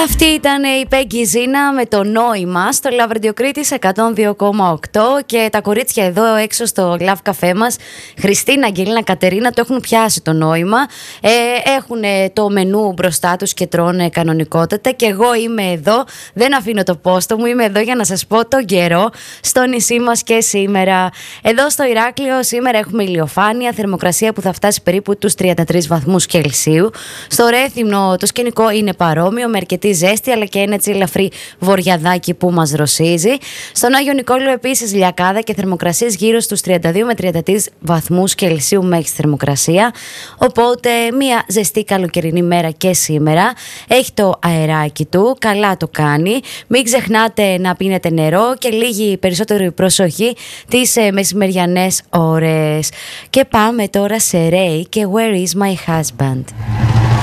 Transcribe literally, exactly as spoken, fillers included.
Αυτή ήταν η Πέγκη Ζήνα με το νόημα στο Love Radio Κρήτης εκατόν δύο κόμμα οκτώ και τα κορίτσια εδώ έξω στο Love Café μας, Χριστίνα, Αγγελίνα, Κατερίνα, το έχουν πιάσει το νόημα. Ε, έχουν το μενού μπροστά τους και τρώνε κανονικότατα και εγώ είμαι εδώ, δεν αφήνω το πόστο μου, είμαι εδώ για να σας πω τον καιρό στο νησί μας και σήμερα. Εδώ στο Ηράκλειο σήμερα έχουμε ηλιοφάνεια, θερμοκρασία που θα φτάσει περίπου τους τριάντα τρεις βαθμούς Κελσίου. Στο Ρέθυμνο το σκηνικό είναι παρόμοιο με αρκετή ζέστη αλλά και ένα έτσι ελαφρύ βοριαδάκι που μας δροσίζει. Στον Άγιο Νικόλαο επίσης λιακάδα και θερμοκρασίες γύρω στους τριάντα δύο με τριάντα τρεις βαθμούς Κελσίου μέχρι θερμοκρασία. Οπότε μια ζεστή καλοκαιρινή μέρα και σήμερα. Έχει το αεράκι του, καλά το κάνει. Μην ξεχνάτε να πίνετε νερό και λίγη περισσότερη προσοχή τις ε, μεσημεριανές ώρες. Και πάμε τώρα σε Ray και Where is my husband.